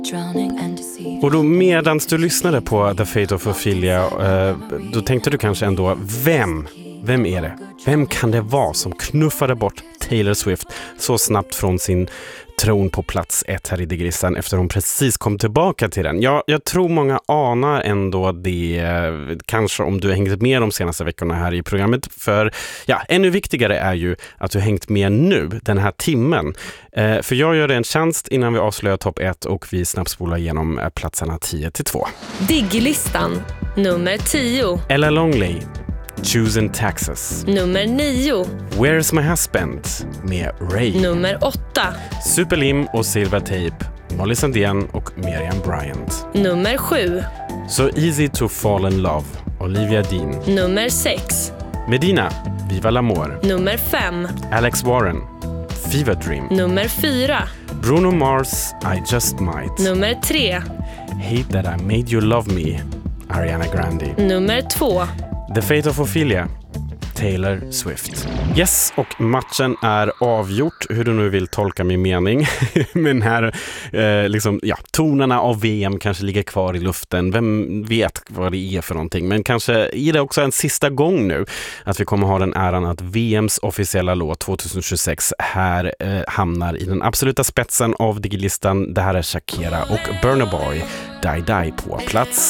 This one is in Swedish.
Och då medans du lyssnade på The Fate of Ophelia, då tänkte du kanske ändå, vem är det? Vem kan det vara som knuffade bort Taylor Swift så snabbt från sin tron på plats 1 här i Digglistan efter hon precis kom tillbaka till den? Jag tror många anar ändå det, kanske om du har hängt med de senaste veckorna här i programmet. För ännu viktigare är ju att du har hängt med nu, den här timmen. För jag gör det en tjänst innan vi avslöjar topp 1 och vi snabbspolar igenom platserna 10-2. Digglistan, nummer 10. Ella Longley, Choose in Texas. Nummer 9. Where's My Husband med Ray. Nummer 8. Superlim och Silver Tape, Molly Sandén och Miriam Bryant. Nummer 7. So Easy to Fall in Love, Olivia Dean. Nummer 6. Medina, Viva l'Amour. Nummer 5. Alex Warren, Fever Dream. Nummer 4. Bruno Mars, I Just Might. Nummer 3. Hate That I Made You Love Me, Ariana Grande. Nummer 2. The Fate of Ophelia, Taylor Swift. Yes, och matchen är avgjort, hur du nu vill tolka min mening. Men här, tonerna av VM kanske ligger kvar i luften. Vem vet vad det är för någonting. Men kanske är det också en sista gång nu att vi kommer ha den äran att VMs officiella låt 2026 här hamnar i den absoluta spetsen av Digglistan. Det här är Shakira och Burna Boy, Die Die på plats